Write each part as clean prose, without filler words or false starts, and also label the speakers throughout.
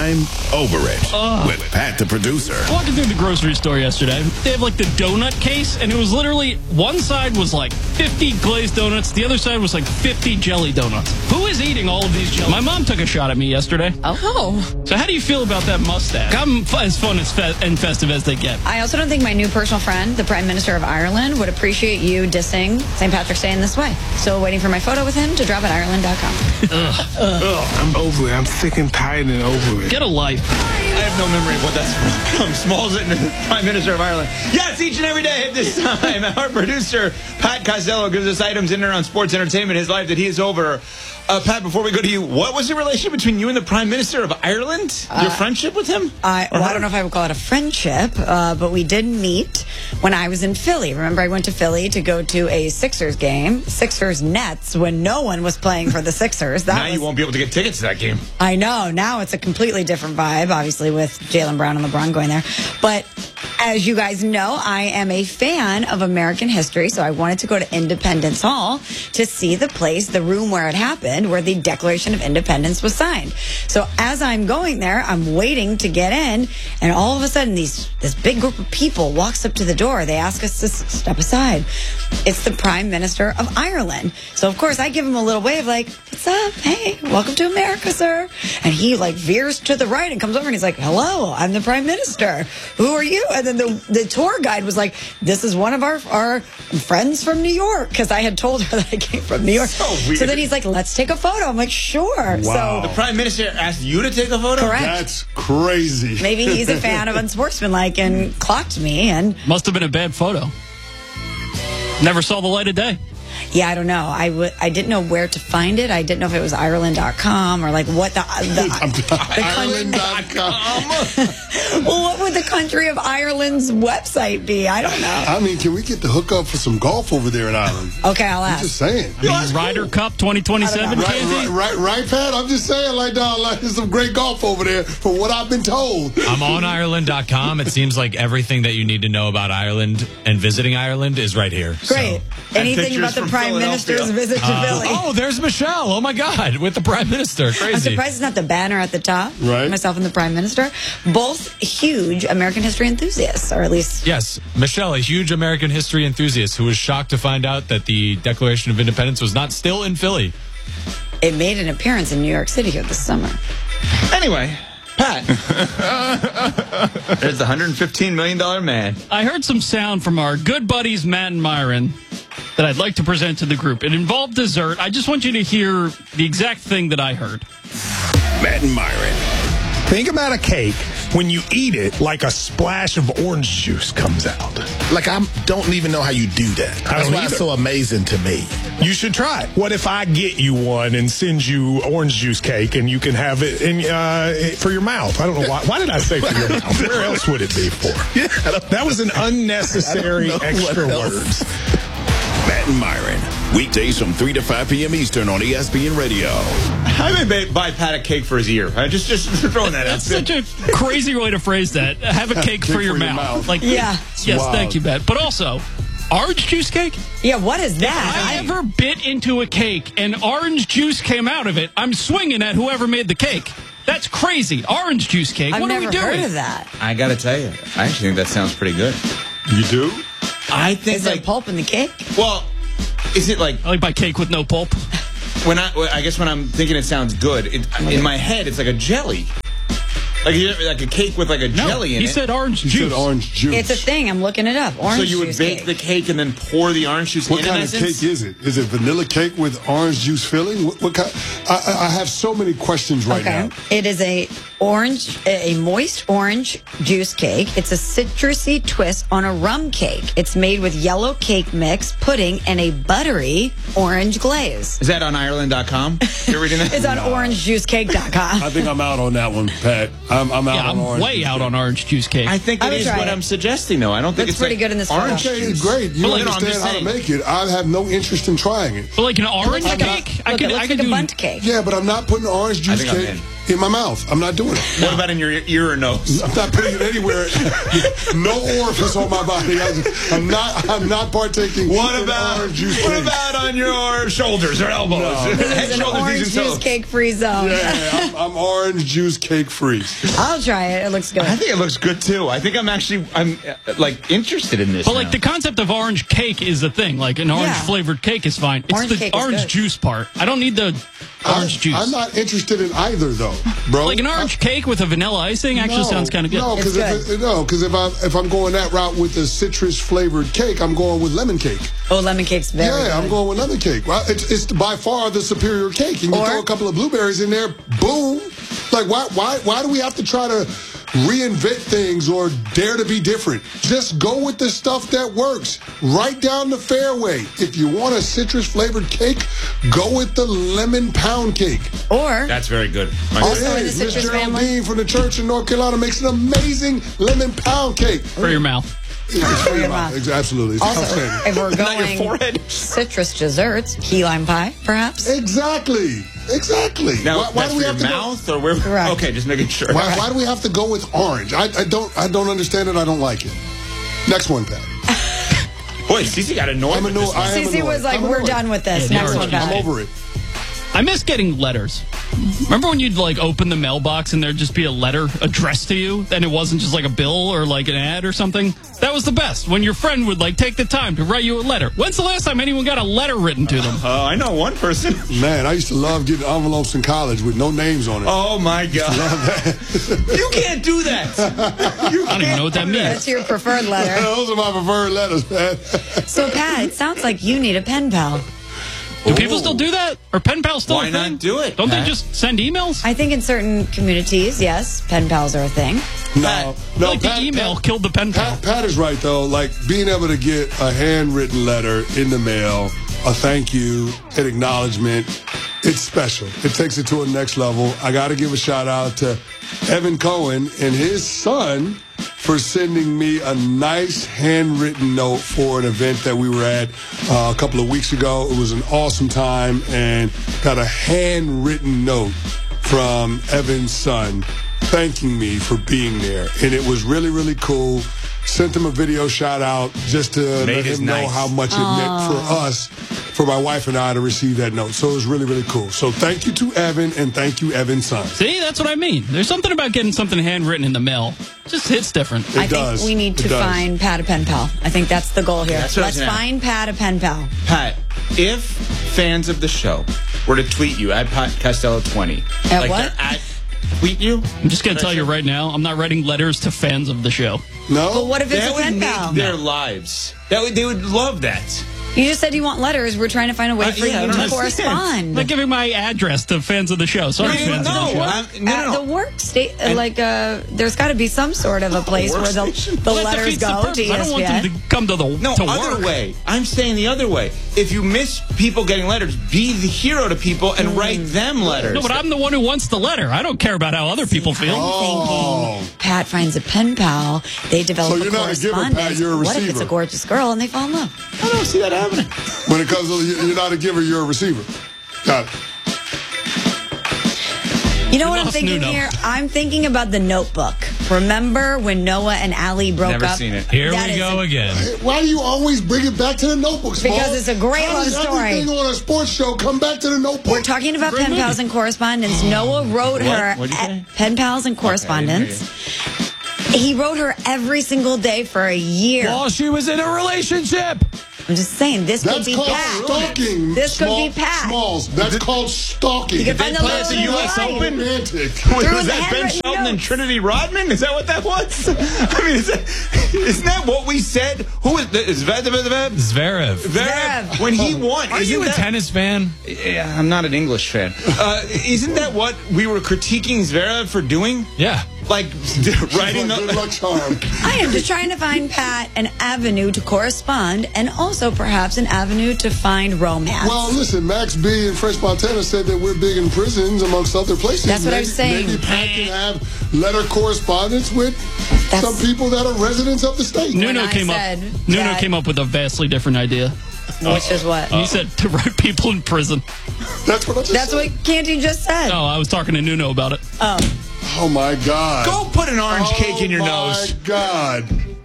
Speaker 1: I'm over it with Pat the producer.
Speaker 2: Walking through the grocery store yesterday, they have like the donut case, and it was literally one side was like 50 glazed donuts, the other side was like 50 jelly donuts. Who is eating all of these jelly? My mom took a shot at me yesterday.
Speaker 3: Oh.
Speaker 2: So how do you feel about that mustache? I'm as fun and festive as they get.
Speaker 3: I also don't think my new personal friend, the Prime Minister of Ireland, would appreciate you dissing St. Patrick's Day in this way. Still waiting for my photo with him to drop at Ireland.com.
Speaker 4: I'm over it. I'm sick and tired and over it.
Speaker 2: Get a life.
Speaker 5: I have no memory of what that's from. Smallsett, Prime Minister of Ireland. Yes, each and every day at this time, our producer, Pat Costello, gives us items in and around sports, entertainment, his life that he is over. Pat, before we go to you, what was the relationship between you and the Prime Minister of Ireland? Your friendship with him?
Speaker 3: I don't know if I would call it a friendship, but we did meet when I was in Philly. Remember, I went to Philly to go to a Sixers game, Sixers-Nets, when no one was playing for the Sixers.
Speaker 5: Now you won't be able to get tickets to that game.
Speaker 3: I know. Now it's a completely different vibe, obviously, with Jaylen Brown and LeBron going there. But as you guys know, I am a fan of American history, so I wanted to go to Independence Hall to see the place, the room where it happened, where the Declaration of Independence was signed. So as I'm going there, I'm waiting to get in, and all of a sudden this big group of people walks up to the door. They ask us to step aside. It's the Prime Minister of Ireland. So of course I give him a little wave like, what's up? Hey, welcome to America, sir. And he like veers to the right and comes over and he's like, hello, I'm the Prime Minister. Who are you? And then the tour guide was like, this is one of our friends from New York, because I had told her that I came from New York.
Speaker 5: So weird.
Speaker 3: So then he's like, let's take a photo. I'm like, sure.
Speaker 4: Wow.
Speaker 5: The Prime Minister asked you to take a photo?
Speaker 3: Correct.
Speaker 4: That's crazy.
Speaker 3: Maybe he's a fan of Unsportsmanlike and clocked me. And
Speaker 2: Must have been a bad photo. Never saw the light of day.
Speaker 3: yeah, I don't know. I didn't know where to find it. I didn't know if it was Ireland.com or like what the
Speaker 4: Ireland.com.
Speaker 3: well, what would the country of Ireland's website be? I don't know.
Speaker 4: I mean, can we get the hookup for some golf over there in Ireland?
Speaker 3: Okay, I'll
Speaker 4: I'm
Speaker 3: ask.
Speaker 4: just saying.
Speaker 2: Ryder Cup 2027, Candy?
Speaker 4: Right, Pat? I'm just saying, like, dog, like, there's some great golf over there for what I've been told.
Speaker 6: I'm on Ireland.com. It seems like everything that you need to know about Ireland and visiting Ireland is right here.
Speaker 3: Great. Anything about the Prime Minister's visit to Philly?
Speaker 6: Oh, there's Michelle. Oh, my God. With the Prime Minister. Crazy.
Speaker 3: I'm surprised it's not the banner at the top.
Speaker 4: Right.
Speaker 3: Myself and the Prime Minister. Both huge American history enthusiasts, or at least...
Speaker 6: Yes. Michelle, a huge American history enthusiast who was shocked to find out that the Declaration of Independence was not still in Philly.
Speaker 3: It made an appearance in New York City here this summer.
Speaker 5: Anyway, Pat. There's the $115 million man.
Speaker 2: I heard some sound from our good buddies Matt and Myron that I'd like to present to the group. It involved dessert. I just want you to hear the exact thing that I heard.
Speaker 1: Matt and Myron.
Speaker 7: Think about a cake. When you eat it, like a splash of orange juice comes out.
Speaker 8: Like, I don't even know how you do that. That's why it's so amazing to me.
Speaker 7: You should try it. What if I get you one and send you orange juice cake and you can have it in, for your mouth? I don't know why. Why did I say for your mouth? Where else would it be for?
Speaker 8: Yeah,
Speaker 7: that was an unnecessary extra words.
Speaker 1: Matt and Myron. Weekdays from 3 to 5 p.m. Eastern on ESPN Radio.
Speaker 5: I may buy Pat a cake for his ear. Just throwing that out.
Speaker 2: That's such a crazy way to phrase that. Have a cake for your mouth. Like,
Speaker 3: Yeah.
Speaker 2: Yes,
Speaker 4: wild.
Speaker 2: thank you, Matt. But also, orange juice cake?
Speaker 3: Yeah, what is that?
Speaker 2: I ever bit into a cake and orange juice came out of it, I'm swinging at whoever made the cake. That's crazy. Orange juice cake.
Speaker 3: I've
Speaker 2: What are
Speaker 3: never
Speaker 2: we doing?
Speaker 3: heard of that.
Speaker 5: I got to tell you, I actually think that sounds pretty good.
Speaker 4: You do?
Speaker 5: I think,
Speaker 3: Is there
Speaker 5: like,
Speaker 3: pulp in the cake?
Speaker 5: well, is it like,
Speaker 2: I like my cake with no pulp.
Speaker 5: I guess when I'm thinking it sounds good, in my head, it's like a jelly. Like a cake with like a jelly in it.
Speaker 2: He said orange
Speaker 4: You
Speaker 2: juice.
Speaker 4: said orange juice.
Speaker 3: It's a thing. I'm looking it up. Orange
Speaker 5: So you would
Speaker 3: juice
Speaker 5: bake
Speaker 3: cake.
Speaker 5: the cake and then pour the orange juice
Speaker 4: What
Speaker 5: in
Speaker 4: kind of
Speaker 5: essence?
Speaker 4: cake is it? Is it vanilla cake with orange juice filling? What kind? I have so many questions right now.
Speaker 3: It is a moist orange juice cake. It's a citrusy twist on a rum cake. It's made with yellow cake mix, pudding, and a buttery orange glaze.
Speaker 5: Is that on Ireland.com? You're reading that?
Speaker 3: It's on orangejuicecake.com.
Speaker 4: I think I'm out on that one, Pat. I'm out
Speaker 2: Yeah,
Speaker 4: on
Speaker 2: I'm
Speaker 4: orange
Speaker 2: way
Speaker 4: juice
Speaker 2: out
Speaker 4: cake.
Speaker 2: on orange juice cake.
Speaker 5: I think
Speaker 3: I
Speaker 5: it
Speaker 3: would
Speaker 5: is
Speaker 3: try
Speaker 5: what
Speaker 3: it.
Speaker 5: I'm suggesting, though. I don't think
Speaker 3: Looks
Speaker 5: it's
Speaker 3: pretty
Speaker 5: like
Speaker 3: good in this
Speaker 5: orange
Speaker 3: photo.
Speaker 4: Okay,
Speaker 5: juice.
Speaker 4: great. You
Speaker 5: But, like, no, I'm
Speaker 4: understand
Speaker 5: just
Speaker 4: how to
Speaker 5: saying.
Speaker 4: make it. I have no interest in trying it.
Speaker 2: But like an orange
Speaker 3: Like
Speaker 2: cake?
Speaker 3: it looks like a bundt cake.
Speaker 4: Yeah, but I'm not putting orange
Speaker 5: I
Speaker 4: juice
Speaker 5: think I'm
Speaker 4: cake.
Speaker 5: in.
Speaker 4: in my mouth. I'm not doing it.
Speaker 5: What about in your ear or nose?
Speaker 4: I'm not putting it anywhere. No orifice on my body. I'm not partaking.
Speaker 5: What about
Speaker 4: orange juice
Speaker 5: what
Speaker 4: cake.
Speaker 5: about on your shoulders or elbows?
Speaker 4: No.
Speaker 3: This
Speaker 5: Head,
Speaker 3: is an
Speaker 5: shoulders,
Speaker 3: orange
Speaker 5: knees, and
Speaker 3: juice
Speaker 5: toes.
Speaker 3: cake free zone.
Speaker 4: Yeah, I'm orange juice cake free.
Speaker 3: I'll try it. It looks good.
Speaker 5: I think it looks good too. I think I'm like interested in this.
Speaker 2: But like the concept of orange cake is the thing. Like an orange
Speaker 3: Yeah.
Speaker 2: flavored cake is fine. It's
Speaker 3: Orange
Speaker 2: the
Speaker 3: cake is
Speaker 2: orange
Speaker 3: good.
Speaker 2: juice part. I don't need the orange juice.
Speaker 4: I'm not interested in either, though, bro.
Speaker 2: Like an orange cake with a vanilla icing actually sounds kind of good.
Speaker 4: No, because if I'm going that route with a citrus flavored cake, I'm going with lemon cake.
Speaker 3: Oh, lemon cake's very good.
Speaker 4: I'm going with lemon cake. Well, it's by far the superior cake. And you
Speaker 3: Or-
Speaker 4: throw a couple of blueberries in there, boom. Like, why do we have to try to reinvent things or dare to be different? Just go with the stuff that works. Right down the fairway. If you want a citrus flavored cake, go with the lemon pound cake.
Speaker 3: Or
Speaker 5: That's very good.
Speaker 3: Also in the
Speaker 4: Miss
Speaker 3: citrus family.
Speaker 4: Geraldine from the church in North Carolina makes an amazing lemon pound cake.
Speaker 2: For your mouth.
Speaker 4: It's for
Speaker 3: your mouth.
Speaker 4: Absolutely. It's
Speaker 3: Also,
Speaker 4: outstanding.
Speaker 3: if we're
Speaker 5: Not your
Speaker 3: going
Speaker 5: forehead.
Speaker 3: citrus desserts, key lime pie, perhaps.
Speaker 4: Exactly.
Speaker 5: Now,
Speaker 4: Why
Speaker 5: that's
Speaker 4: do we
Speaker 5: for
Speaker 4: have
Speaker 5: your
Speaker 4: to
Speaker 5: mouth or where?
Speaker 3: Correct.
Speaker 5: Okay, just making sure.
Speaker 4: Why do we have to go with orange? I don't understand it. I don't like it. Next one, Pat.
Speaker 5: Boy, Cece got annoyed. with this one.
Speaker 4: I am
Speaker 3: Cece was
Speaker 4: annoyed.
Speaker 3: like,
Speaker 4: I'm
Speaker 3: "We're
Speaker 4: annoyed.
Speaker 3: done with this."
Speaker 2: Yeah,
Speaker 3: Next
Speaker 2: the
Speaker 3: one,
Speaker 2: orange
Speaker 4: I'm
Speaker 3: guys.
Speaker 4: over it.
Speaker 2: I miss getting letters. Remember when you'd like open the mailbox and there'd just be a letter addressed to you, and it wasn't just like a bill or like an ad or something? That was the best. When your friend would like take the time to write you a letter. When's the last time anyone got a letter written to them?
Speaker 5: I know one person.
Speaker 4: Man, I used to love getting envelopes in college with no names on it.
Speaker 5: Oh my God! You can't do that. You
Speaker 2: I don't even know what that means.
Speaker 3: That's your preferred letter.
Speaker 4: Those are my preferred letters, man.
Speaker 3: So, Pat, it sounds like you need a pen pal.
Speaker 2: Do people still do that? Or pen pals still
Speaker 5: Why
Speaker 2: a thing?
Speaker 5: not do it,
Speaker 2: Don't
Speaker 5: Pat?
Speaker 2: they just send emails?
Speaker 3: I think in certain communities, yes, pen pals are a thing.
Speaker 4: No,
Speaker 2: like the email killed the pen pal.
Speaker 4: Pat is right, though. Like, being able to get a handwritten letter in the mail, a thank you, an acknowledgement, it's special. It takes it to a next level. I got to give a shout out to Evan Cohen and his son for sending me a nice handwritten note for an event that we were at a couple of weeks ago. It was an awesome time, and got a handwritten note from Evan's son thanking me for being there. And it was really, really cool. Sent him a video shout out just to let
Speaker 5: his
Speaker 4: him know
Speaker 5: nice.
Speaker 4: how much it meant for us, for my wife and I to receive that note. So it was really, really cool. So thank you to Evan, and thank you, Evan's son.
Speaker 2: See, that's what I mean. There's something about getting something handwritten in the mail. It just hits different.
Speaker 3: I
Speaker 4: does.
Speaker 3: think we need
Speaker 4: It
Speaker 3: to
Speaker 4: does.
Speaker 3: find Pat a pen pal. I think that's the goal here.
Speaker 5: That's what I was
Speaker 3: Let's
Speaker 5: gonna
Speaker 3: find Pat a pen pal.
Speaker 5: Pat, if fans of the show were to tweet you at Pat Costello 20,
Speaker 3: At what?
Speaker 5: tweet you,
Speaker 2: I'm just going to tell you right now, I'm not writing letters to fans of the show.
Speaker 4: No?
Speaker 3: But what if it's
Speaker 5: that
Speaker 3: a
Speaker 5: would
Speaker 3: pen
Speaker 5: make
Speaker 3: pal?
Speaker 5: their lives. They would love that.
Speaker 3: You just said you want letters. We're trying to find a way for
Speaker 5: yeah, I
Speaker 3: you
Speaker 5: don't
Speaker 3: to
Speaker 5: understand.
Speaker 3: correspond.
Speaker 2: I'm not giving my address to fans of the show. Sorry,
Speaker 5: No,
Speaker 2: fans of the show.
Speaker 3: At the work state, there's got to be some sort of a place where the
Speaker 5: workstation.
Speaker 2: Well, that
Speaker 3: letters
Speaker 2: defeats the
Speaker 3: go to
Speaker 2: purpose. I don't want them
Speaker 3: ESPN.
Speaker 2: to come to the
Speaker 5: No,
Speaker 2: to
Speaker 5: other
Speaker 2: work.
Speaker 5: way. I'm saying the other way. If you miss people getting letters, be the hero to people and write them letters.
Speaker 2: No, but I'm the one who wants the letter. I don't care about how other people feel.
Speaker 3: Thinking Pat finds a pen pal, they develop
Speaker 4: So
Speaker 3: a
Speaker 4: you're not a giver, Pat,
Speaker 3: correspondence.
Speaker 4: you're a
Speaker 3: What if it's a
Speaker 4: receiver.
Speaker 3: gorgeous girl and they fall in love?
Speaker 5: I don't see that happening.
Speaker 4: When it comes to, you're not a giver, you're a receiver. Got it.
Speaker 3: You know
Speaker 2: We
Speaker 3: what I'm
Speaker 2: lost
Speaker 3: thinking
Speaker 2: Nuno.
Speaker 3: here? I'm thinking about The Notebook. Remember when Noah and Allie broke
Speaker 5: Never
Speaker 3: up?
Speaker 5: seen it.
Speaker 6: Here
Speaker 3: That
Speaker 6: we
Speaker 3: is
Speaker 6: go
Speaker 3: a-
Speaker 6: again.
Speaker 4: Why do you always bring it back to the Notebook, Smalls?
Speaker 3: Because it's a great
Speaker 4: How
Speaker 3: love
Speaker 4: does
Speaker 3: story.
Speaker 4: Everything on a sports show come back to the Notebook.
Speaker 3: We're talking about
Speaker 2: Great
Speaker 3: pen
Speaker 2: movie.
Speaker 3: pals and correspondence. Noah wrote her
Speaker 5: What'd you say?
Speaker 3: pen pals and correspondence. He wrote her every single day for a year.
Speaker 6: While she was in a relationship.
Speaker 3: I'm just saying, this could
Speaker 4: That's
Speaker 3: be
Speaker 4: called
Speaker 3: Pat.
Speaker 4: stalking.
Speaker 3: This could be Pat.
Speaker 4: Smalls. That's called stalking.
Speaker 3: You can find the
Speaker 5: play at the
Speaker 3: little
Speaker 5: US
Speaker 3: light.
Speaker 5: Open?
Speaker 4: Romantic.
Speaker 5: Was
Speaker 3: Through the
Speaker 5: that Ben
Speaker 3: handwritten
Speaker 5: Shelton and
Speaker 3: notes.
Speaker 5: Trinity Rodman? Is that what that was? I mean, isn't that what we said? Who is Zverev?
Speaker 6: Zverev.
Speaker 3: Zverev.
Speaker 5: When he won.
Speaker 6: Are
Speaker 5: isn't
Speaker 6: you a
Speaker 5: that-
Speaker 6: tennis fan?
Speaker 5: Yeah, I'm not an English fan. Isn't that what we were critiquing Zverev for doing?
Speaker 6: Yeah.
Speaker 5: Like writing
Speaker 4: Good luck charm.
Speaker 3: I am just trying to find Pat an avenue to correspond and also perhaps an avenue to find romance.
Speaker 4: Well, listen, Max B in French Montana said that we're big in prisons, amongst other places.
Speaker 3: That's what I was saying.
Speaker 4: Maybe Pat can have letter correspondence with some people that are residents of the state.
Speaker 3: When
Speaker 2: Nuno
Speaker 3: I
Speaker 2: came up.
Speaker 3: said
Speaker 2: Nuno
Speaker 3: that-
Speaker 2: came up with a vastly different idea.
Speaker 3: Which is what?
Speaker 2: He said to write people in prison.
Speaker 4: That's what I just
Speaker 3: That's
Speaker 4: said.
Speaker 3: what Canty just said.
Speaker 2: Oh, I was talking to Nuno about it.
Speaker 4: Oh, my God.
Speaker 5: Go put an orange cake in your nose.
Speaker 4: Oh, my God.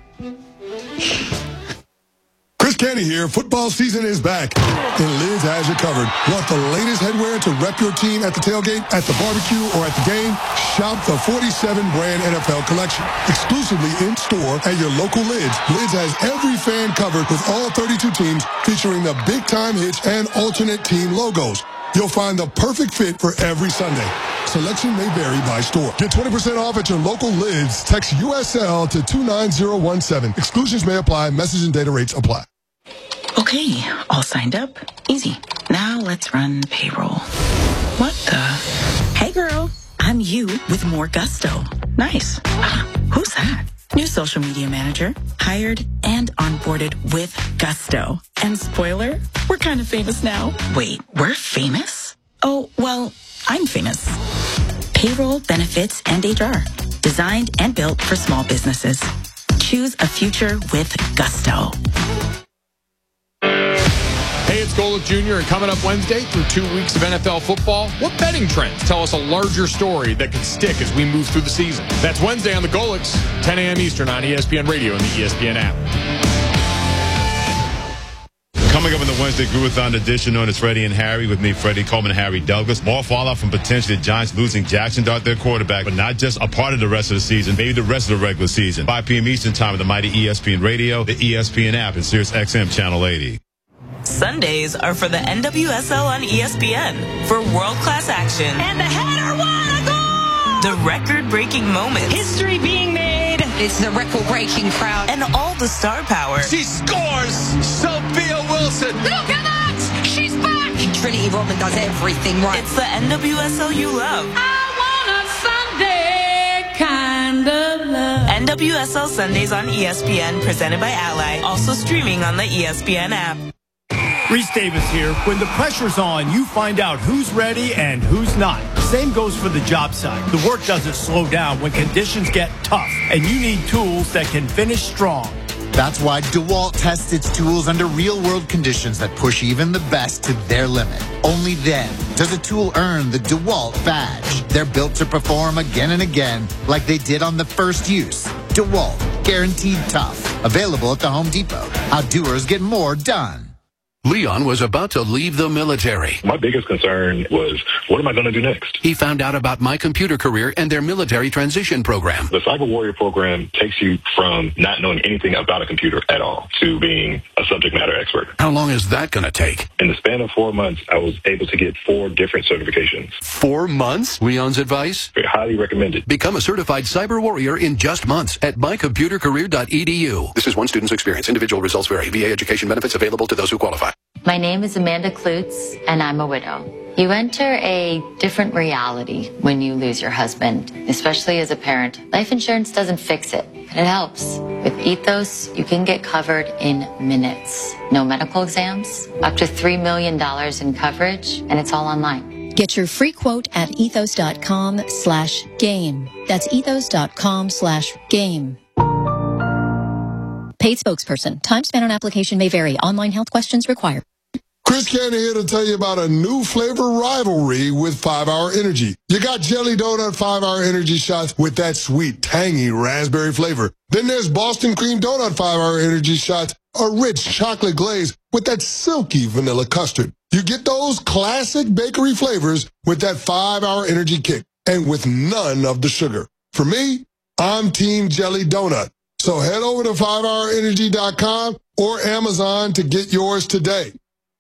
Speaker 4: Chris Canty here. Football season is back, and Lids has you covered. Want the latest headwear to rep your team at the tailgate, at the barbecue, or at the game? Shop the 47 brand NFL collection. Exclusively in store at your local Lids. Lids has every fan covered with all 32 teams featuring the big time hits and alternate team logos. You'll find the perfect fit for every Sunday. Selection may vary by store. Get 20% off at your local Lids. Text USL to 29017. Exclusions may apply. Message and data rates apply.
Speaker 9: Okay, all signed up. Easy. Now let's run payroll. What the? Hey girl, I'm you with more gusto. Nice. Who's that? New social media manager. Hired and onboarded with gusto. And spoiler, we're kind of famous now. Wait, we're famous? Oh, well, I'm famous. Payroll, benefits, and HR. Designed and built for small businesses. Choose a future with gusto.
Speaker 10: Hey, it's Golic Jr., and coming up Wednesday through 2 weeks of NFL football, what betting trends tell us a larger story that could stick as we move through the season? That's Wednesday on the Golics, 10 a.m. Eastern on ESPN Radio and the ESPN app.
Speaker 11: Coming up in the Wednesday Groovathon edition known as Freddie and Harry, with me, Freddie Coleman and Harry Douglas. More fallout from potentially the Giants losing Jackson Dart, their quarterback, but not just a part of the rest of the season, maybe the rest of the regular season. 5 p.m. Eastern time on the mighty ESPN Radio, the ESPN app, and Sirius XM Channel 80.
Speaker 12: Sundays are for the NWSL on ESPN for world-class action. And the header, what a goal! The record-breaking moments.
Speaker 13: History being made. It's the record-breaking crowd.
Speaker 12: And all the star power.
Speaker 5: She scores! Sophia Wilson!
Speaker 13: Look at that! She's back! Trinity Rodman does everything right.
Speaker 12: It's the NWSL you love.
Speaker 13: I want a Sunday kind of love.
Speaker 12: NWSL Sundays on ESPN, presented by Ally. Also streaming on the ESPN app.
Speaker 14: Reese Davis here. When the pressure's on, you find out who's ready and who's not. Same goes for the job site. The work doesn't slow down when conditions get tough, and you need tools that can finish strong.
Speaker 15: That's why DeWalt tests its tools under real-world conditions that push even the best to their limit. Only then does a tool earn the DeWalt badge. They're built to perform again and again, like they did on the first use. DeWalt, guaranteed tough. Available at the Home Depot. How doers get more done.
Speaker 16: Leon was about to leave the military.
Speaker 17: My biggest concern was, what am I going to do next?
Speaker 16: He found out about My Computer Career and their military transition program.
Speaker 17: The Cyber Warrior program takes you from not knowing anything about a computer at all to being a subject matter expert.
Speaker 16: How long is that going to take?
Speaker 17: In the span of 4 months, I was able to get 4 different certifications.
Speaker 16: 4 months? Leon's advice?
Speaker 17: Highly recommended.
Speaker 16: Become a certified cyber warrior in just months at mycomputercareer.edu. This is one student's experience. Individual results vary. VA education benefits available to those who qualify.
Speaker 18: My name is Amanda Klutz, and I'm a widow. You enter a different reality when you lose your husband, especially as a parent. Life insurance doesn't fix it, but it helps. With Ethos, you can get covered in minutes. No medical exams, up to $3 million in coverage, and it's all online.
Speaker 19: Get your free quote at ethos.com/game. That's ethos.com/game. Paid spokesperson. Time spent on application may vary. Online health questions required.
Speaker 4: Chris Canty here to tell you about a new flavor rivalry with 5-Hour Energy. You got Jelly Donut 5-Hour Energy shots with that sweet, tangy raspberry flavor. Then there's Boston Cream Donut 5-Hour Energy shots, a rich chocolate glaze with that silky vanilla custard. You get those classic bakery flavors with that 5-Hour Energy kick and with none of the sugar. For me, I'm Team Jelly Donut. So head over to 5hourenergy.com or Amazon to get yours today.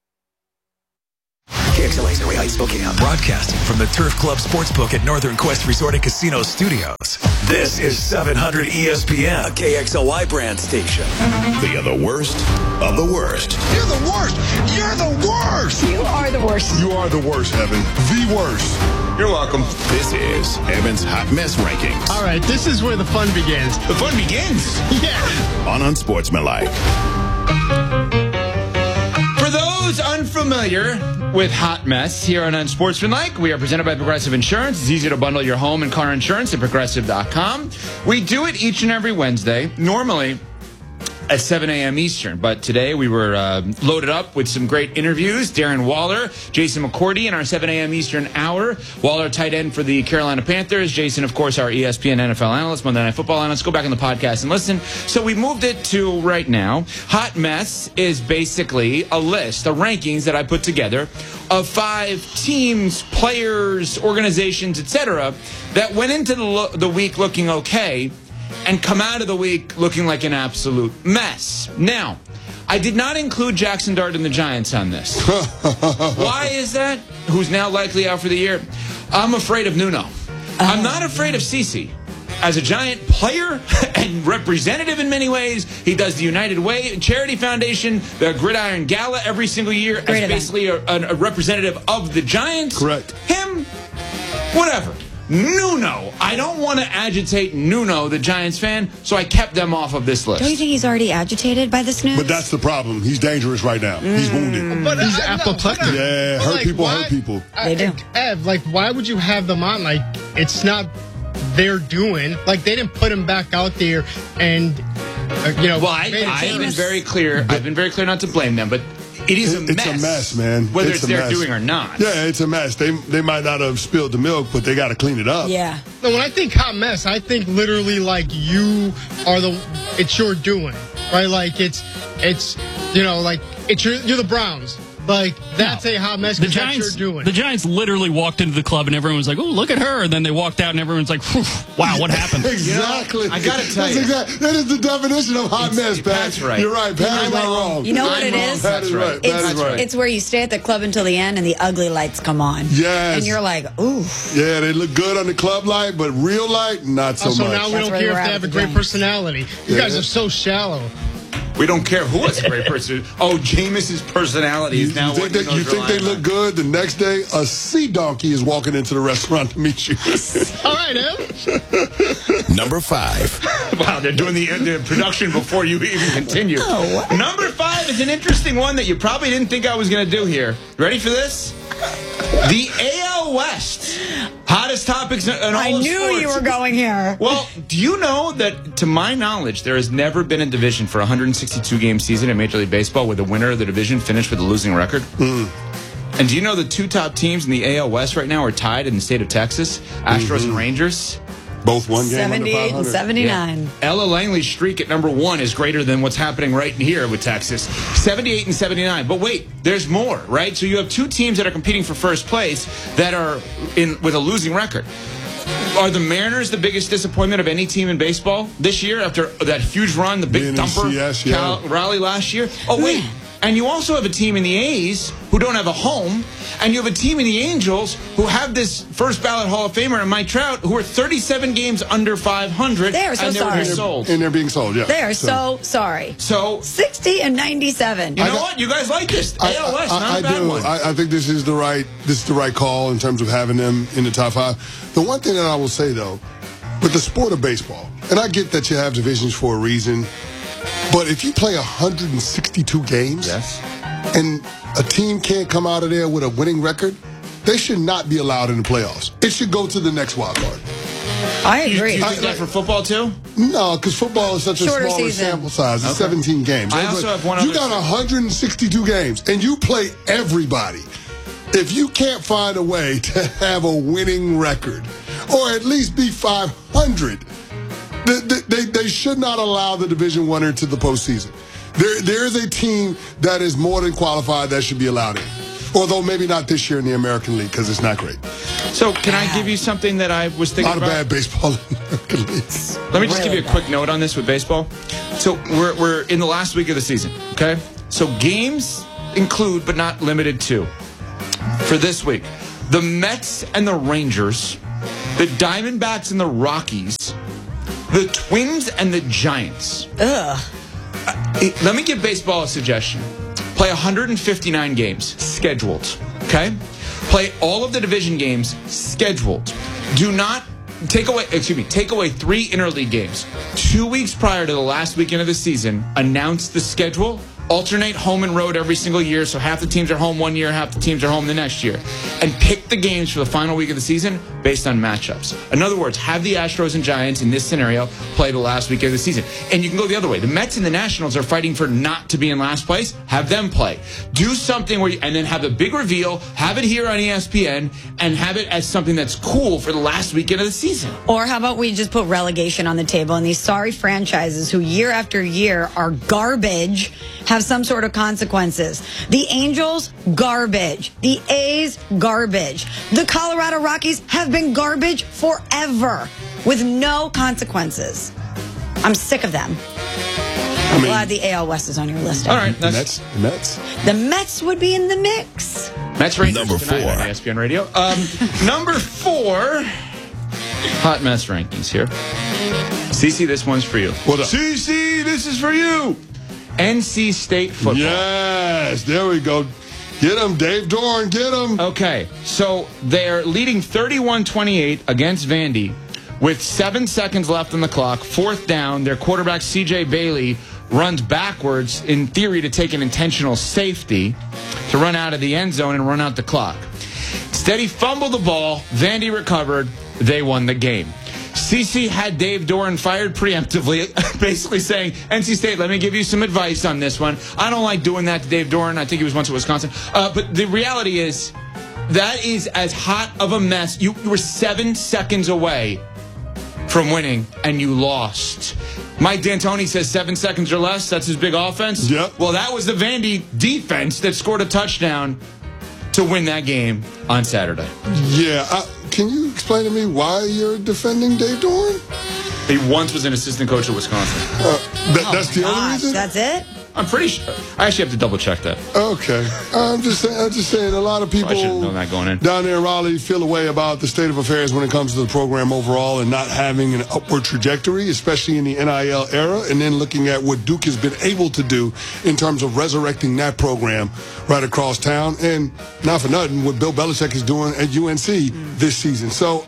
Speaker 20: KXLA's Ray Heights, Spokane. Broadcasting from the Turf Club Sportsbook at Northern Quest Resort and Casino Studios. This is 700 ESPN, a KXLY brand station.
Speaker 1: They are the worst of the worst.
Speaker 4: You're the worst. You're the worst.
Speaker 3: You are the worst.
Speaker 4: You are the worst, Evan. The worst.
Speaker 5: You're welcome.
Speaker 1: This is Evan's Hot Mess Rankings.
Speaker 21: All right, this is where the fun begins.
Speaker 5: The fun begins?
Speaker 21: Yeah.
Speaker 1: On Unsportsmanlike.
Speaker 5: For those unfamiliar with Hot Mess here on Unsportsmanlike, we are presented by Progressive Insurance. It's easy to bundle your home and car insurance at Progressive.com. We do it each and every Wednesday. Normally, at 7 a.m. Eastern. But today we were loaded up with some great interviews. Darren Waller, Jason McCourty in our 7 a.m. Eastern hour. Waller, tight end for the Carolina Panthers. Jason, of course, our ESPN NFL analyst, Monday Night Football analyst. Go back on the podcast and listen. So we moved it to right now. Hot Mess is basically a list, the rankings that I put together of 5 teams, players, organizations, etc., that went into the week looking okay and come out of the week looking like an absolute mess. Now, I did not include Jackson Dart and the Giants on this. Why is that? Who's now likely out for the year? I'm afraid of Nuno. I'm not afraid of Cece. As a Giant player and representative in many ways, he does the United Way Charity Foundation, the Gridiron Gala every single year as basically a representative of the Giants.
Speaker 4: Correct.
Speaker 5: Him, whatever. Nuno. I don't want to agitate Nuno, the Giants fan, so I kept them off of this list.
Speaker 3: Don't you think he's already agitated by this news?
Speaker 4: But that's the problem. He's dangerous right now. He's wounded.
Speaker 21: But he's apoplectic.
Speaker 4: Yeah, hurt people.
Speaker 3: They do.
Speaker 21: Ev, like, why would you have them on? Like, it's not their doing. Like, they didn't put him back out there and,
Speaker 5: Well, I've been very clear. I've been very clear not to blame them, but it is a mess.
Speaker 4: It's a mess, man.
Speaker 5: Whether
Speaker 4: it's
Speaker 5: their doing or not.
Speaker 4: Yeah, it's a mess. They might not have spilled the milk, but they got to clean it up.
Speaker 3: Yeah.
Speaker 21: No, when I think hot mess, I think literally like it's your doing, right? Like it's you're the Browns. Like, that's a hot mess because that's your doing.
Speaker 2: The Giants literally walked into the club and everyone was like, oh, look at her. And then they walked out and everyone's like, wow, what happened?
Speaker 4: Exactly.
Speaker 5: I got to tell you.
Speaker 4: That is the definition of hot mess, Pat.
Speaker 5: That's right.
Speaker 4: You're right. Pat is not wrong.
Speaker 3: You know what it is?
Speaker 4: Pat is right.
Speaker 3: It's where you stay at the club until the end and the ugly lights come on.
Speaker 4: Yes.
Speaker 3: And you're like, ooh.
Speaker 4: Yeah, they look good on the club light, but real light, not so much.
Speaker 21: So now we don't care if they have a great personality. You guys are so shallow.
Speaker 5: We don't care who has a great person. Oh, Jameis's personality is now.
Speaker 4: You think they look good? The next day, a sea donkey is walking into the restaurant to meet you.
Speaker 21: All right, Em.
Speaker 1: Number 5.
Speaker 5: Wow, they're doing the production before you even continue. Number 5 is an interesting one that you probably didn't think I was going to do here. Ready for this? The AL West. Hottest topics in all of sports.
Speaker 3: I knew you were going here.
Speaker 5: Well, do you know that, to my knowledge, there has never been a division for a 162-game season in Major League Baseball where the winner of the division finished with a losing record? And do you know the 2 top teams in the AL West right now are tied in the state of Texas? Astros and Rangers.
Speaker 4: Both one game
Speaker 3: 78 and 79.
Speaker 5: Yeah. Ella Langley's streak at number 1 is greater than what's happening right here with Texas. 78 and 79. But wait, there's more, right? So you have 2 teams that are competing for first place that are with a losing record. Are the Mariners the biggest disappointment of any team in baseball this year after that huge run, the big thumper rally last year? Oh, wait. And you also have a team in the A's who don't have a home, and you have a team in the Angels who have this first ballot Hall of Famer, Mike Trout, who are 37 games under 500.
Speaker 3: They are so sorry.
Speaker 4: And they're being sold, yeah.
Speaker 3: They are so sorry.
Speaker 5: So
Speaker 3: 60 and 97.
Speaker 5: You know what? You guys like this. AL West, not a bad one.
Speaker 4: I think this is the right call in terms of having them in the top 5. The one thing that I will say, though, with the sport of baseball, and I get that you have divisions for a reason, but if you play 162 games and a team can't come out of there with a winning record, they should not be allowed in the playoffs. It should go to the next wild card.
Speaker 3: I agree.
Speaker 5: You think that for football, too?
Speaker 4: No, because football is such a
Speaker 3: Shorter
Speaker 4: smaller
Speaker 3: season.
Speaker 4: sample size. It's 17 games.
Speaker 5: I also have one other
Speaker 4: You got 162 games, and you play everybody. If you can't find a way to have a winning record, or at least be 500, they should not allow the Division Winner to the postseason. There is a team that is more than qualified that should be allowed in. Although maybe not this year in the American League because it's not great.
Speaker 5: So can I give you something that I was thinking about?
Speaker 4: A lot of bad baseball in the American League.
Speaker 5: Let me just give you a quick note on this with baseball. So we're in the last week of the season, okay? So games include, but not limited to, for this week, the Mets and the Rangers, the Diamondbacks and the Rockies, the Twins and the Giants. Let me give baseball a suggestion. Play 159 games, scheduled, okay? Play all of the division games, scheduled. Do not take away 3 interleague games. 2 weeks prior to the last weekend of the season, announce the schedule. alternate home and road every single year, so half the teams are home one year, half the teams are home the next year, and pick the games for the final week of the season based on matchups. In other words, have the Astros and Giants in this scenario play the last week of the season. And you can go the other way. The Mets and the Nationals are fighting for not to be in last place. Have them play. Do something where and then have a big reveal, have it here on ESPN, and have it as something that's cool for the last weekend of the season.
Speaker 3: Or how about we just put relegation on the table and these sorry franchises who year after year are garbage have some sort of consequences. The Angels, garbage. The A's, garbage. The Colorado Rockies have been garbage forever with no consequences. I'm sick of them. I'm glad the AL West is on your list.
Speaker 5: All right.
Speaker 4: The Mets.
Speaker 3: The Mets would be in the mix.
Speaker 5: Mets Rangers
Speaker 1: Number 4
Speaker 5: on ESPN Radio. Number 4, hot mess rankings here. CC, this one's for you.
Speaker 4: What up?
Speaker 5: CC, this is for you. NC State football.
Speaker 4: Yes, there we go. Get him, Dave Doran, get him.
Speaker 5: Okay, so they're leading 31-28 against Vandy with 7 seconds left on the clock. 4th down, their quarterback CJ Bailey runs backwards, in theory, to take an intentional safety to run out of the end zone and run out the clock. Instead, he fumbled the ball. Vandy recovered. They won the game. CC had Dave Doran fired preemptively, basically saying, NC State, let me give you some advice on this one. I don't like doing that to Dave Doran. I think he was once at Wisconsin. But the reality is, that is as hot of a mess. You were 7 seconds away from winning, and you lost. Mike D'Antoni says 7 seconds or less. That's his big offense.
Speaker 4: Yep.
Speaker 5: Well, that was the Vandy defense that scored a touchdown to win that game on Saturday.
Speaker 4: Yeah. Can you explain to me why you're defending Dave Doran?
Speaker 5: He once was an assistant coach at Wisconsin.
Speaker 4: That's the only reason?
Speaker 3: That's it?
Speaker 5: I'm pretty sure. I actually have to double check that.
Speaker 4: Okay. I'm just saying a lot of people
Speaker 5: I should have known that going in.
Speaker 4: down there in Raleigh feel a way about the state of affairs when it comes to the program overall and not having an upward trajectory, especially in the NIL era, and then looking at what Duke has been able to do in terms of resurrecting that program right across town. And not for nothing, what Bill Belichick is doing at UNC this season. So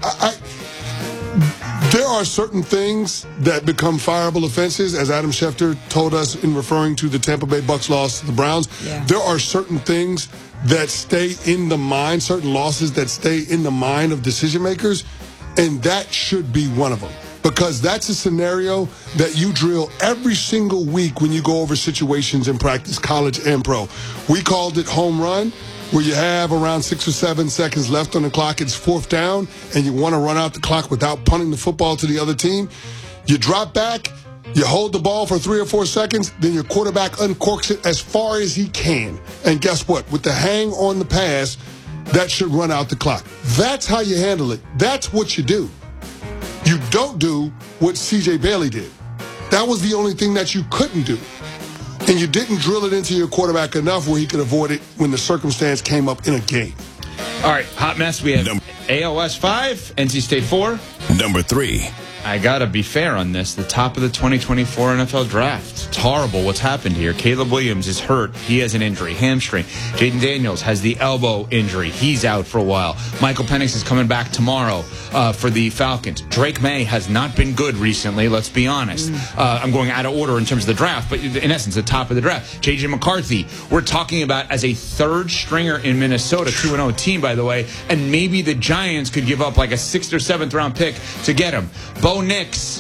Speaker 4: there are certain things that become fireable offenses, as Adam Schefter told us in referring to the Tampa Bay Bucs loss to the Browns. Yeah. There are certain things that stay in the mind, certain losses that stay in the mind of decision makers, and that should be one of them. Because that's a scenario that you drill every single week when you go over situations in practice, college and pro. We called it home run, where you have around 6 or 7 seconds left on the clock. It's 4th down, and you want to run out the clock without punting the football to the other team. You drop back, you hold the ball for 3 or 4 seconds, then your quarterback uncorks it as far as he can. And guess what? With the hang on the pass, that should run out the clock. That's how you handle it. That's what you do. You don't do what C.J. Bailey did. That was the only thing that you couldn't do. And you didn't drill it into your quarterback enough where he could avoid it when the circumstance came up in a game.
Speaker 5: All right, hot mess. We have AOS 5, NC State 4.
Speaker 1: Number 3.
Speaker 5: I got to be fair on this. The top of the 2024 NFL draft. It's horrible what's happened here. Caleb Williams is hurt. He has an injury, hamstring. Jaden Daniels has the elbow injury. He's out for a while. Michael Penix is coming back tomorrow for the Falcons. Drake May has not been good recently, let's be honest. I'm going out of order in terms of the draft, but in essence, the top of the draft. J.J. McCarthy, we're talking about as a third stringer in Minnesota, 2-0 team, by the way, and maybe the Giants could give up like a 6th or 7th round pick to get him. Bo Nix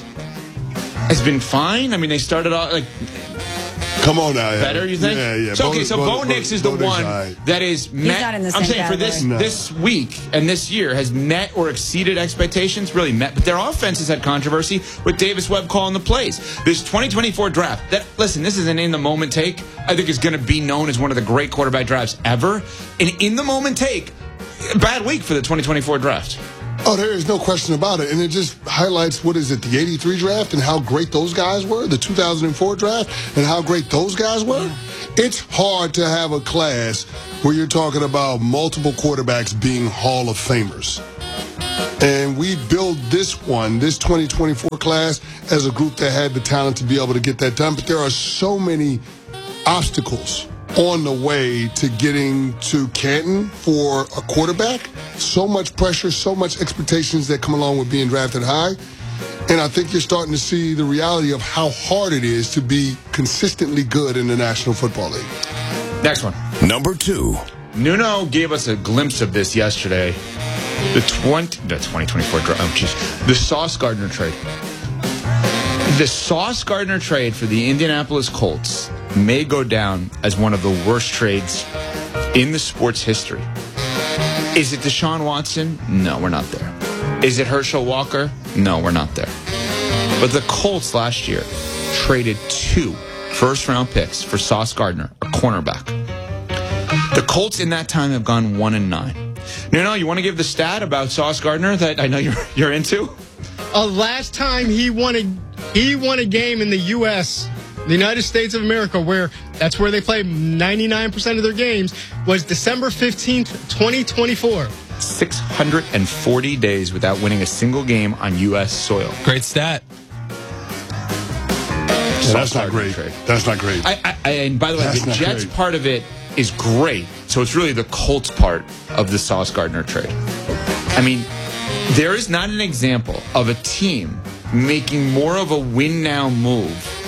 Speaker 5: has been fine. I mean, they started off like...
Speaker 4: Come on now.
Speaker 5: Better, you think?
Speaker 4: Yeah.
Speaker 5: So, okay, Bo Nix is the one that is met.
Speaker 3: He's not in the same
Speaker 5: I'm saying
Speaker 3: category.
Speaker 5: for this week and this year has met or exceeded expectations, really met. But their offense has had controversy with Davis Webb calling the plays. This 2024 draft, listen, this is an in-the-moment take. I think is going to be known as one of the great quarterback drafts ever. An in-the-moment take, bad week for the 2024 draft.
Speaker 4: Oh, there is no question about it. And it just highlights, what is it, the 83 draft and how great those guys were, the 2004 draft and how great those guys were. It's hard to have a class where you're talking about multiple quarterbacks being Hall of Famers. And we built this 2024 class, as a group that had the talent to be able to get that done. But there are so many obstacles on the way to getting to Canton for a quarterback. So much pressure, so much expectations that come along with being drafted high. And I think you're starting to see the reality of how hard it is to be consistently good in the National Football League.
Speaker 5: Next one.
Speaker 1: Number 2.
Speaker 5: Nuno gave us a glimpse of this yesterday. The 2024 draft. Oh, jeez. The Sauce Gardner trade. The Sauce Gardner trade for the Indianapolis Colts may go down as one of the worst trades in the sports history. Is it Deshaun Watson? No, we're not there. Is it Herschel Walker? No, we're not there. But the Colts last year traded 2 first-round picks for Sauce Gardner, a cornerback. The Colts in that time have gone 1-9. No, you want to give the stat about Sauce Gardner that I know you're into?
Speaker 21: Last time he won a game in the U.S., the United States of America, that's where they play 99% of their games, was December 15th, 2024.
Speaker 5: 640 days without winning a single game on U.S. soil.
Speaker 6: Great stat.
Speaker 4: That's not great. That's not great.
Speaker 5: And by the way, the Jets part of it is great. So it's really the Colts part of the Sauce Gardner trade. I mean, there is not an example of a team making more of a win-now move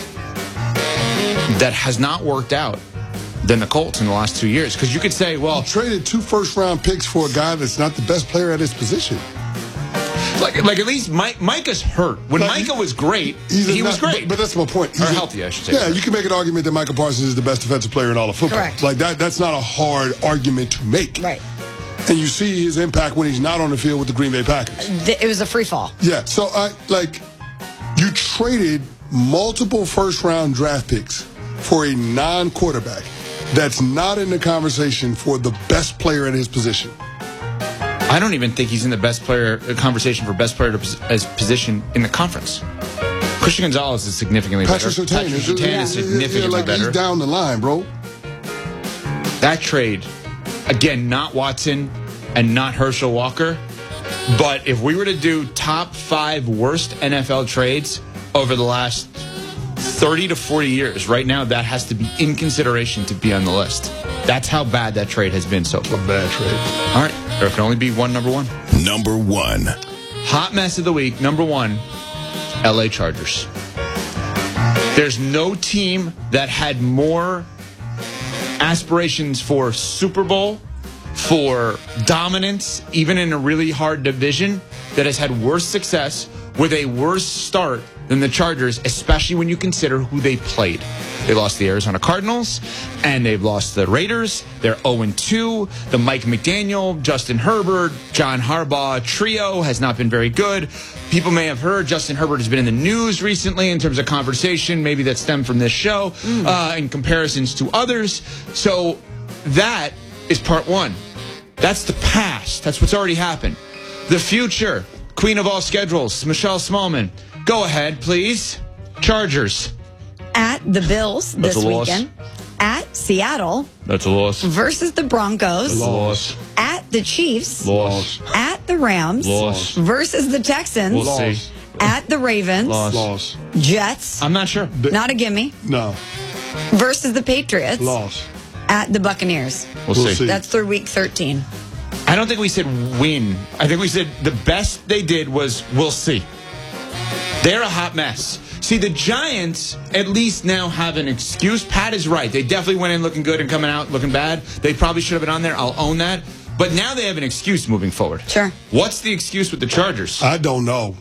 Speaker 5: that has not worked out than the Colts in the last 2 years. Because you could say, well...
Speaker 4: You traded 2 first-round picks for a guy that's not the best player at his position.
Speaker 5: Like at least Micah's hurt. When Micah was great, he was great.
Speaker 4: But that's my point.
Speaker 5: Or healthy, I should say.
Speaker 4: Yeah, you can make an argument that Micah Parsons is the best defensive player in all of football.
Speaker 3: Correct.
Speaker 4: Like that's not a hard argument to make.
Speaker 3: Right.
Speaker 4: And you see his impact when he's not on the field with the Green Bay Packers.
Speaker 3: It was a free fall.
Speaker 4: Yeah, so you traded multiple first-round draft picks for a non-quarterback that's not in the conversation for the best player at his position.
Speaker 5: I don't even think he's in the best player conversation for best player as position in the conference. Christian Gonzalez is significantly better.
Speaker 4: Patrick Surtain
Speaker 5: is significantly better.
Speaker 4: He's down the line, bro.
Speaker 5: That trade, again, not Watson and not Herschel Walker, but if we were to do top 5 worst NFL trades over the last 30 to 40 years, right now that has to be in consideration to be on the list. That's how bad that trade has been so far.
Speaker 4: A bad trade.
Speaker 5: All right. There can only be one number 1.
Speaker 1: Number 1.
Speaker 5: Hot mess of the week. Number 1, LA Chargers. There's no team that had more aspirations for Super Bowl, for dominance, even in a really hard division, that has had worse success with a worse start than the Chargers, especially when you consider who they played. They lost the Arizona Cardinals, and they've lost the Raiders. They're 0-2. The Mike McDaniel, Justin Herbert, John Harbaugh trio has not been very good. People may have heard Justin Herbert has been in the news recently in terms of conversation, maybe that stemmed from this show, in comparisons to others. So that is part 1. That's the past. That's what's already happened. The future, queen of all schedules, Michelle Smallman. Go ahead, please. Chargers.
Speaker 3: At the Bills
Speaker 5: That's
Speaker 3: this
Speaker 5: a loss.
Speaker 3: weekend. At Seattle.
Speaker 5: That's a loss.
Speaker 3: Versus the Broncos.
Speaker 5: Loss.
Speaker 3: At the Chiefs.
Speaker 5: Loss.
Speaker 3: At the Rams.
Speaker 5: Loss.
Speaker 3: Versus the Texans.
Speaker 5: We'll see.
Speaker 3: At the Ravens.
Speaker 4: Loss.
Speaker 3: Jets.
Speaker 5: I'm not sure.
Speaker 3: Not a gimme.
Speaker 4: No.
Speaker 3: Versus the Patriots.
Speaker 4: Loss.
Speaker 3: At the Buccaneers.
Speaker 5: We'll see.
Speaker 3: That's through week 13.
Speaker 5: I don't think we said win. I think we said the best they did was we'll see. They're a hot mess. See, the Giants at least now have an excuse. Pat is right. They definitely went in looking good and coming out looking bad. They probably should have been on there. I'll own that. But now they have an excuse moving forward.
Speaker 3: Sure.
Speaker 5: What's the excuse with the Chargers?
Speaker 4: I don't know.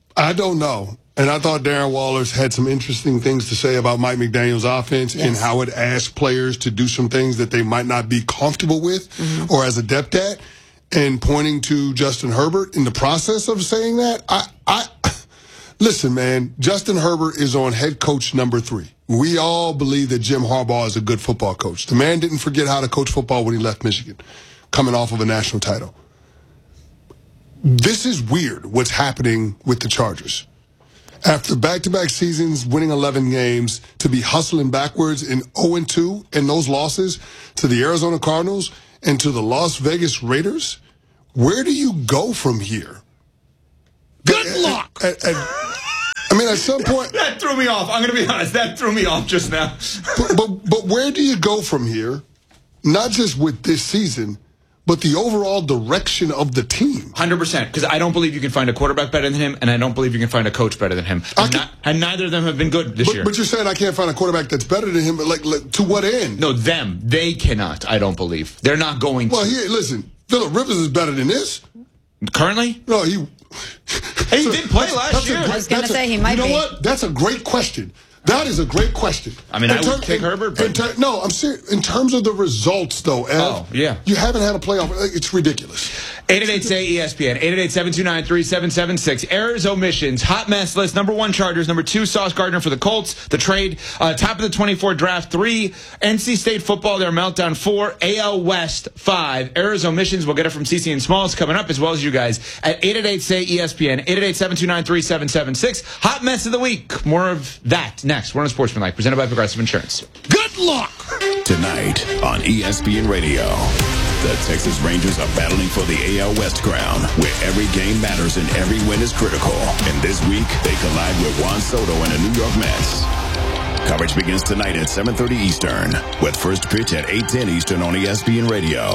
Speaker 4: And I thought Darren Waller's had some interesting things to say about Mike McDaniel's offense and how it asks players to do some things that they might not be comfortable with or as adept at. And pointing to Justin Herbert in the process of saying that, listen, man, Justin Herbert is on head coach number 3. We all believe that Jim Harbaugh is a good football coach. The man didn't forget how to coach football when he left Michigan, coming off of a national title. This is weird, what's happening with the Chargers. After back-to-back seasons, winning 11 games, to be hustling backwards in 0-2 and those losses to the Arizona Cardinals and to the Las Vegas Raiders, where do you go from here?
Speaker 5: Good luck!
Speaker 4: I mean, at some point...
Speaker 5: That threw me off. I'm going to be honest. That threw me off just now.
Speaker 4: but where do you go from here? Not just with this season, but the overall direction of the team.
Speaker 5: 100%, because I don't believe you can find a quarterback better than him, and I don't believe you can find a coach better than him. And neither of them have been good this year.
Speaker 4: But you're saying I can't find a quarterback that's better than him, but like to what end?
Speaker 5: No, them. They cannot, I don't believe. They're not going to.
Speaker 4: Well, listen, Phillip Rivers is better than this.
Speaker 5: Currently?
Speaker 4: No,
Speaker 5: he did play last year.
Speaker 3: I was going to say he might be.
Speaker 4: You know what? That's a great question. That is a great question.
Speaker 5: I mean, I would take Herbert, but...
Speaker 4: No, I'm serious. In terms of the results, though, Ev, you haven't had a playoff. It's ridiculous.
Speaker 5: 888-SAY-ESPN, 888-729-3776. Errors, omissions, hot mess list. Number 1, Chargers. Number 2, Sauce Gardner for the Colts. The trade. Top of the 24 draft. 3, NC State football. Their meltdown. 4, AL West. 5, errors, omissions. We'll get it from CC and Smalls coming up, as well as you guys at 888-SAY-ESPN, 888-729-3776. Hot mess of the week. More of that next. We're on Sportsmanlike, presented by Progressive Insurance.
Speaker 4: Good luck!
Speaker 1: Tonight on ESPN Radio, the Texas Rangers are battling for the AL West crown, where every game matters and every win is critical. And this week, they collide with Juan Soto and the New York Mets. Coverage begins tonight at 7:30 Eastern, with first pitch at 8:10 Eastern on ESPN Radio.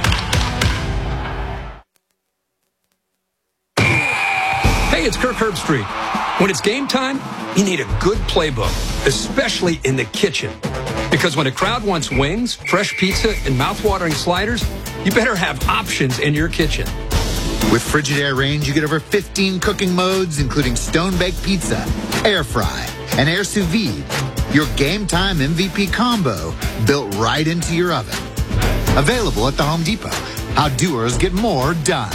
Speaker 16: Hey, it's Kirk Herbstreit. When it's game time, you need a good playbook, especially in the kitchen. Because when a crowd wants wings, fresh pizza, and mouth-watering sliders, you better have options in your kitchen.
Speaker 15: With Frigidaire Range, you get over 15 cooking modes, including stone-baked pizza, air fry, and air sous vide. Your game time MVP combo built right into your oven. Available at the Home Depot. How doers get more done.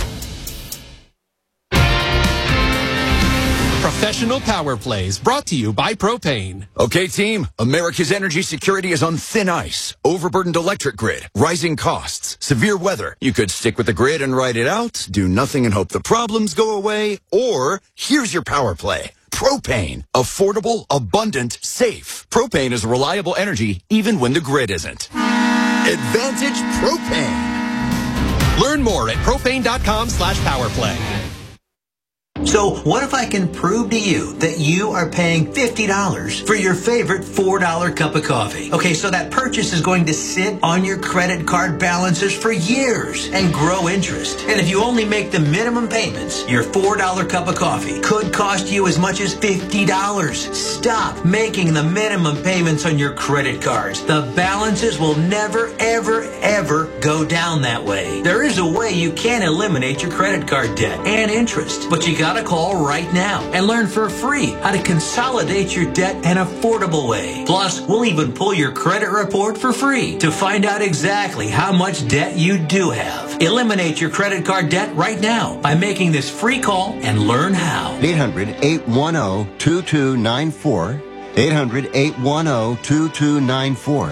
Speaker 8: Professional Power Plays, brought to you by Propane.
Speaker 22: Okay, team, America's energy security is on thin ice. Overburdened electric grid, rising costs, severe weather. You could stick with the grid and ride it out, do nothing and hope the problems go away, or here's your power play. Propane. Affordable, abundant, safe. Propane is reliable energy even when the grid isn't. Advantage Propane.
Speaker 8: Learn more at propane.com/powerplay.
Speaker 23: So what if I can prove to you that you are paying $50 for your favorite $4 cup of coffee? Okay, so that purchase is going to sit on your credit card balances for years and grow interest. And if you only make the minimum payments, your $4 cup of coffee could cost you as much as $50. Stop making the minimum payments on your credit cards. The balances will never, ever, ever go down that way. There is a way you can eliminate your credit card debt and interest, but you gotta call right now and learn for free how to consolidate your debt an affordable way. Plus, we'll even pull your credit report for free to find out exactly how much debt you do have. Eliminate your credit card debt right now by making this free call and learn how.
Speaker 24: 800-810-2294. 800-810-2294.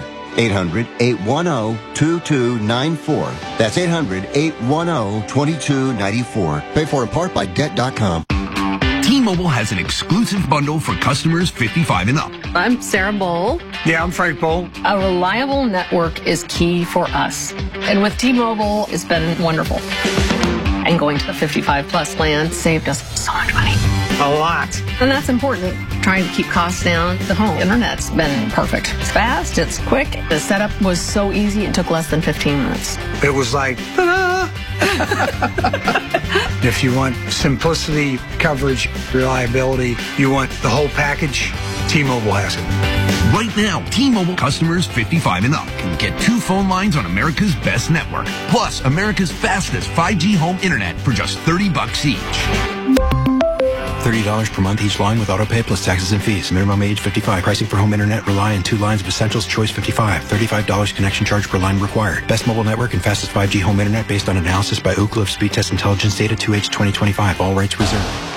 Speaker 24: 800-810-2294. That's 800-810-2294. Paid for in part by Debt.com.
Speaker 25: T-Mobile has an exclusive bundle for customers 55 and up.
Speaker 26: I'm Sarah Bowl.
Speaker 27: Yeah, I'm Frank Bowl.
Speaker 26: A reliable network is key for us. And with T-Mobile, it's been wonderful. And going to the 55 plus plan saved us so much money.
Speaker 27: A lot.
Speaker 26: And that's important. Trying to keep costs down. The home internet's been perfect. It's fast, it's quick. The setup was so easy, it took less than 15 minutes.
Speaker 27: It was like, ta-da! If you want simplicity, coverage, reliability, you want the whole package, T-Mobile has it.
Speaker 25: Right now, T-Mobile customers 55 and up can get 2 phone lines on America's best network, plus America's fastest 5G home internet for just $30 each.
Speaker 28: $30 per month each line with autopay plus taxes and fees. Minimum age 55. Pricing for home internet rely on 2 lines of Essentials Choice 55. $35 connection charge per line required. Best mobile network and fastest 5G home internet based on analysis by Ookla of Speed Test Intelligence Data 2H 2025. All rights reserved.